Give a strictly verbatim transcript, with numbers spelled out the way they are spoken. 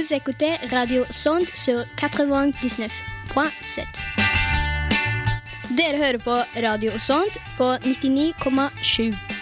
Vous écoutez Radio Sonde sur quatre-vingt-dix-neuf point sept. Dere hører på Radio Sonde på nittini komma sju.